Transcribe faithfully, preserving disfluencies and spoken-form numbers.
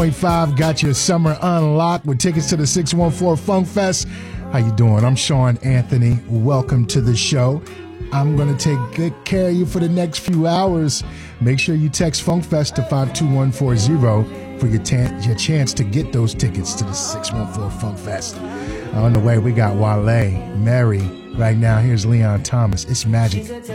point five got your summer unlocked with tickets to the six one four Funk Fest. How you doing? I'm Sean Anthony. Welcome to the show. I'm going to take good care of you for the next few hours. Make sure you text Funk Fest to five two one four zero for your, ta- your chance to get those tickets to the six one four Funk Fest. On the way, we got Wale, Mary. Right now, here's Leon Thomas. It's Magic.